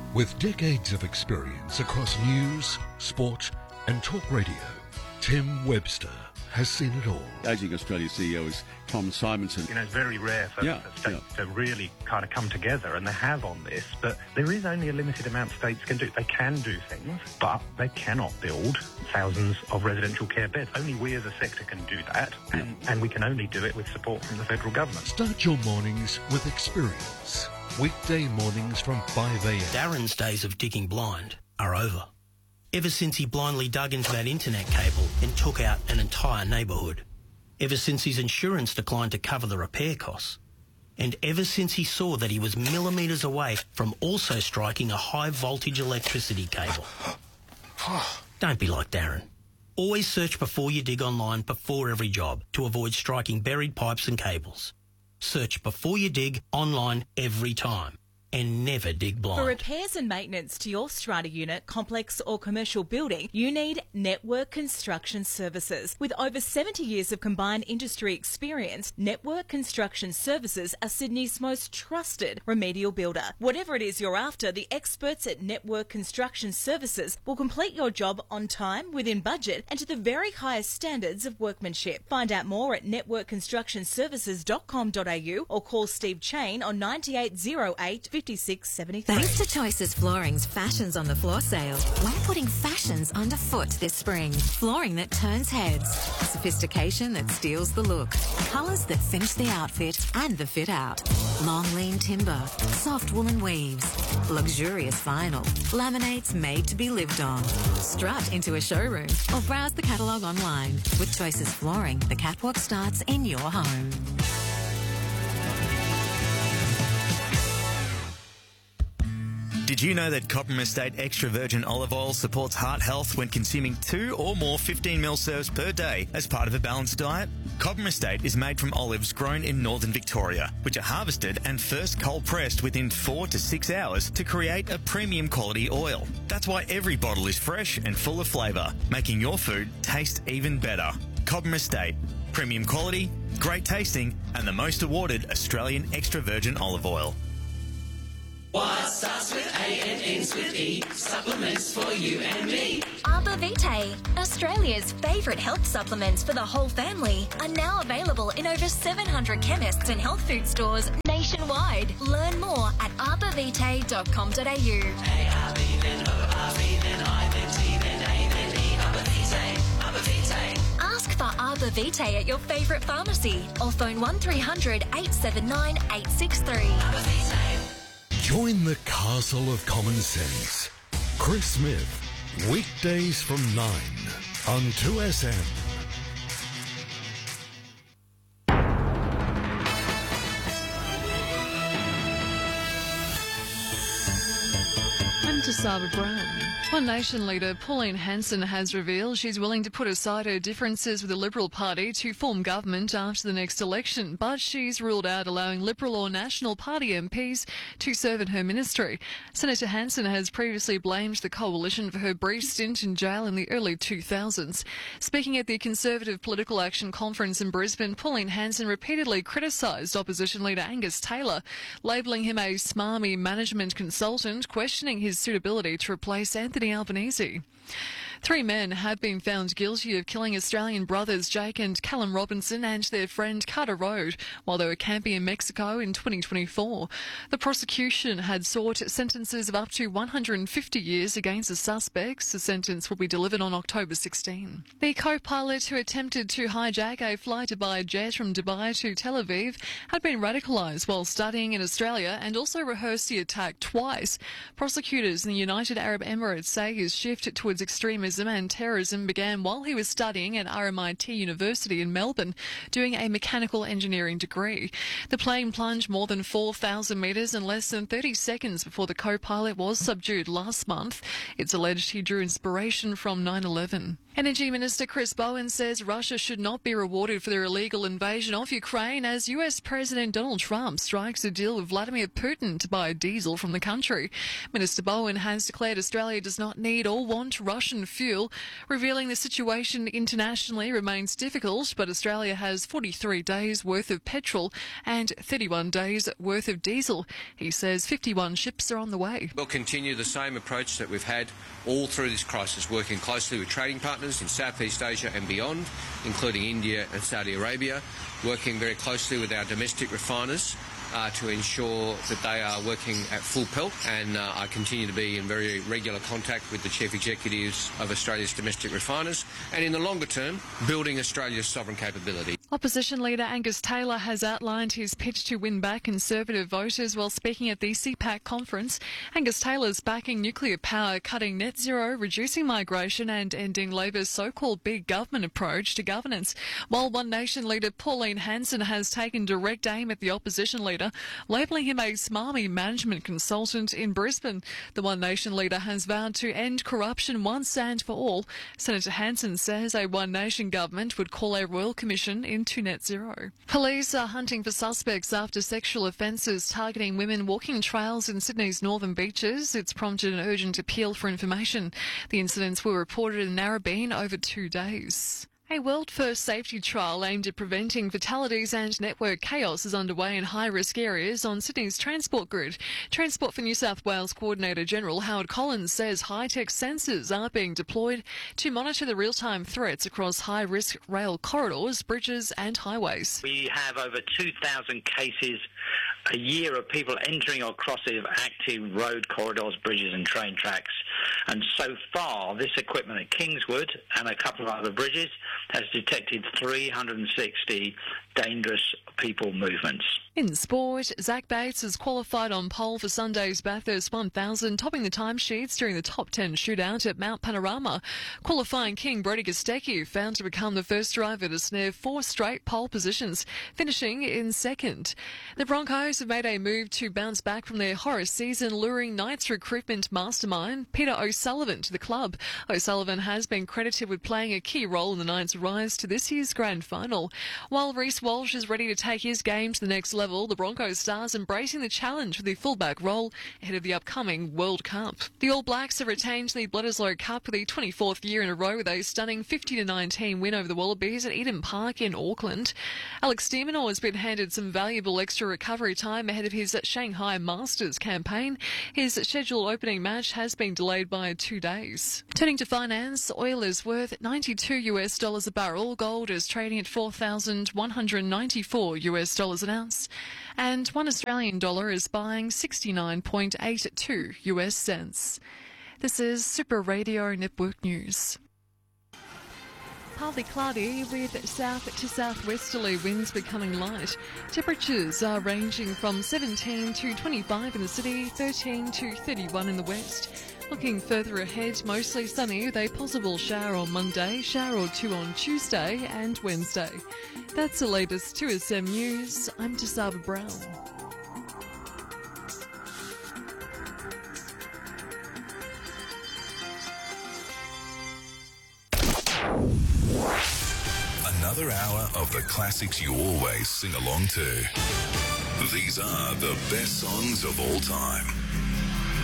With decades of experience across news, sport and talk radio, Tim Webster has seen it all. Ageing Australia CEO is Tom Simonson. You know, it's very rare for states to really kind of come together, and they have on this, but there is only a limited amount states can do. They can do things, but they cannot build thousands of residential care beds. Only we as a sector can do that, and we can only do it with support from the federal government. Start your mornings with experience. Weekday mornings from 5 a.m. Darren's days of digging blind are over. Ever since he blindly dug into that internet cable and took out an entire neighbourhood. Ever since his insurance declined to cover the repair costs. And ever since he saw that he was millimetres away from also striking a high voltage electricity cable. Don't be like Darren. Always search before you dig online before every job to avoid striking buried pipes and cables. Search before you dig online every time. And never dig blind. For repairs and maintenance to your strata unit, complex or commercial building, you need Network Construction Services. With over 70 years of combined industry experience, Network Construction Services are Sydney's most trusted remedial builder. Whatever it is you're after, the experts at Network Construction Services will complete your job on time, within budget and to the very highest standards of workmanship. Find out more at networkconstructionservices.com.au or call Steve Chain on 9808 5673. Thanks to Choices Flooring's Fashions on the Floor sale, we're putting fashions underfoot this spring. Flooring that turns heads, sophistication that steals the look, colours that finish the outfit and the fit out. Long lean timber, soft woolen weaves, luxurious vinyl, laminates made to be lived on. Strut into a showroom or browse the catalogue online. With Choices Flooring, the catwalk starts in your home. Did you know that Cobram Estate Extra Virgin Olive Oil supports heart health when consuming 2 or more 15ml serves per day as part of a balanced diet? Cobram Estate is made from olives grown in northern Victoria, which are harvested and first cold pressed within 4 to 6 hours to create a premium quality oil. That's why every bottle is fresh and full of flavour, making your food taste even better. Cobram Estate. Premium quality, great tasting, and the most awarded Australian extra virgin olive oil. What starts with A and ends with E? Supplements for you and me. Arbor Vitae, Australia's favourite health supplements for the whole family, are now available in over 700 chemists and health food stores nationwide. Learn more at arborvitae.com.au. A-R-B, then O-R-B, then I, then T, then A, then E. Arbor Vitae, Arbor Vitae. Ask for Arbor Vitae at your favourite pharmacy or phone 1300 879 863. Arbor Vitae. Join the castle of common sense. Chris Smith, weekdays from 9 on 2SM. I'm Tasaba Brown. One Nation leader Pauline Hanson has revealed she's willing to put aside her differences with the Liberal Party to form government after the next election, but she's ruled out allowing Liberal or National Party MPs to serve in her ministry. Senator Hanson has previously blamed the coalition for her brief stint in jail in the early 2000s. Speaking at the Conservative Political Action Conference in Brisbane, Pauline Hanson repeatedly criticised opposition leader Angus Taylor, labelling him a smarmy management consultant, questioning his suitability to replace Anthony Albanese. 3 men have been found guilty of killing Australian brothers Jake and Callum Robinson and their friend Carter Road while they were camping in Mexico in 2024. The prosecution had sought sentences of up to 150 years against the suspects. The sentence will be delivered on October 16. The co-pilot who attempted to hijack a flight Dubai jet from Dubai to Tel Aviv had been radicalised while studying in Australia and also rehearsed the attack twice. Prosecutors in the United Arab Emirates say his shift towards extremism and terrorism began while he was studying at RMIT University in Melbourne, doing a mechanical engineering degree. The plane plunged more than 4,000 metres in less than 30 seconds before the co-pilot was subdued last month. It's alleged he drew inspiration from 9/11. Energy Minister Chris Bowen says Russia should not be rewarded for their illegal invasion of Ukraine as US President Donald Trump strikes a deal with Vladimir Putin to buy diesel from the country. Minister Bowen has declared Australia does not need or want Russian fuel fuel, revealing the situation internationally remains difficult, but Australia has 43 days worth of petrol and 31 days worth of diesel. He says 51 ships are on the way. We'll continue the same approach that we've had all through this crisis, working closely with trading partners in Southeast Asia and beyond, including India and Saudi Arabia, working very closely with our domestic refiners to ensure that they are working at full pelt, and I continue to be in very regular contact with the chief executives of Australia's domestic refiners, and in the longer term, building Australia's sovereign capability. Opposition leader Angus Taylor has outlined his pitch to win back Conservative voters while speaking at the CPAC conference. Angus Taylor's backing nuclear power, cutting net zero, reducing migration and ending Labor's so-called big government approach to governance, while One Nation leader Pauline Hanson has taken direct aim at the opposition leader, labelling him a smarmy management consultant in Brisbane. The One Nation leader has vowed to end corruption once and for all. Senator Hanson says a One Nation government would call a royal commission into net zero. Police are hunting for suspects after sexual offences targeting women walking trails in Sydney's northern beaches. It's prompted an urgent appeal for information. The incidents were reported in Narrabeen over 2 days. A world-first safety trial aimed at preventing fatalities and network chaos is underway in high-risk areas on Sydney's transport grid. Transport for New South Wales Coordinator General Howard Collins says high-tech sensors are being deployed to monitor the real-time threats across high-risk rail corridors, bridges and highways. We have over 2,000 cases a year of people entering or crossing active road corridors, bridges and train tracks. And so far, this equipment at Kingswood and a couple of other bridges has detected 360 dangerous people movements. In sport, Zach Bates has qualified on pole for Sunday's Bathurst 1000, topping the timesheets during the top 10 shootout at Mount Panorama. Qualifying king Brody Kostecki found to become the first driver to snare 4 straight pole positions, finishing in second. The Broncos have made a move to bounce back from their horror season, luring Knights recruitment mastermind Peter O'Sullivan to the club. O'Sullivan has been credited with playing a key role in the Knights' rise to this year's grand final. While Reece Walsh is ready to take his game to the next level, the Broncos stars embracing the challenge for the fullback role ahead of the upcoming World Cup. The All Blacks have retained the Bledisloe Cup for the 24th year in a row with a stunning 50-19 win over the Wallabies at Eden Park in Auckland. Alex de Minaur has been handed some valuable extra recovery time ahead of his Shanghai Masters campaign. His scheduled opening match has been delayed by 2 days. Turning to finance, oil is worth $92 a barrel, gold is trading at $4,194 an ounce, and $1 Australian dollar is buying 69.82 US cents. This is Super Radio Network News. Partly cloudy with south to southwesterly winds becoming light. Temperatures are ranging from 17 to 25 in the city, 13 to 31 in the west. Looking further ahead, mostly sunny with a possible shower on Monday, shower or two on Tuesday and Wednesday. That's the latest 2SM News. I'm Tasaba Brown. Another hour of the classics you always sing along to. These are the best songs of all time.